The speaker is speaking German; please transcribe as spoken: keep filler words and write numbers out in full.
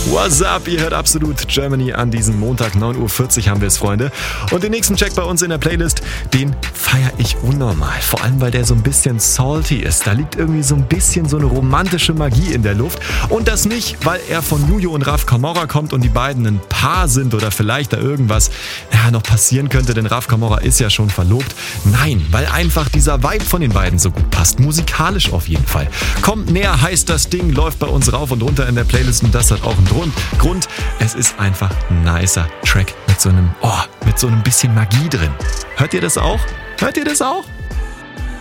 What's up? Ihr hört Absolut Germany an diesem Montag, neun Uhr vierzig haben wir es, Freunde. Und den nächsten Track bei uns in der Playlist, den feiere ich unnormal. Vor allem, weil der so ein bisschen salty ist. Da liegt irgendwie so ein bisschen so eine romantische Magie in der Luft. Und das nicht, weil er von Nujo und Raf Camora kommt und die beiden ein Paar sind oder vielleicht da irgendwas ja, noch passieren könnte, denn Raf Camora ist ja schon verlobt. Nein, weil einfach dieser Vibe von den beiden so gut passt. Musikalisch auf jeden Fall. Kommt näher, heißt das Ding, läuft bei uns rauf und runter in der Playlist und das hat auch einen Grund. Grund, es ist einfach ein nicer Track mit so einem, oh, mit so einem bisschen Magie drin. Hört ihr das auch? Hört ihr das auch?